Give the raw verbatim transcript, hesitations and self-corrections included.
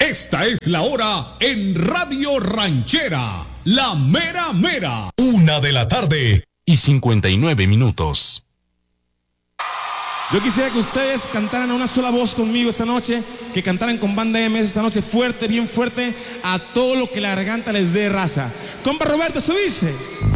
Esta es la hora en Radio Ranchera, la mera mera. Una de la tarde y cincuenta y nueve minutos. Yo quisiera que ustedes cantaran a una sola voz conmigo esta noche, que cantaran con Banda M S esta noche fuerte, bien fuerte, a todo lo que la garganta les dé, raza. Compa Roberto, ¿se dice?